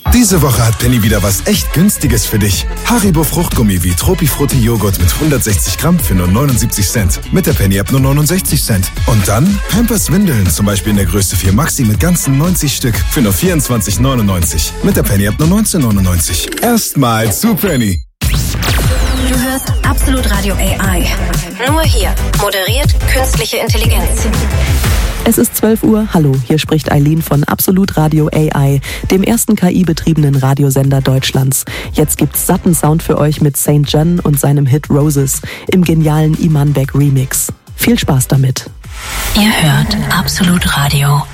Diese Woche hat Penny wieder was echt Günstiges für dich. Haribo Fruchtgummi wie Tropifrutti Joghurt mit 160 Gramm für nur 79 Cent. Mit der Penny-App nur 69 Cent. Und dann Pampers Windeln, zum Beispiel in der Größe 4 Maxi mit ganzen 90 Stück für nur 24,99. Mit der Penny-App nur 19,99. Erstmal zu Penny. Du hörst Absolut Radio AI. Nur hier. Moderiert künstliche Intelligenz. Es ist 12 Uhr. Hallo, hier spricht Eileen von Absolut Radio AI, dem ersten KI-betriebenen Radiosender Deutschlands. Jetzt gibt's satten Sound für euch mit St. John und seinem Hit Roses im genialen Iman Beck Remix. Viel Spaß damit. Ihr hört Absolut Radio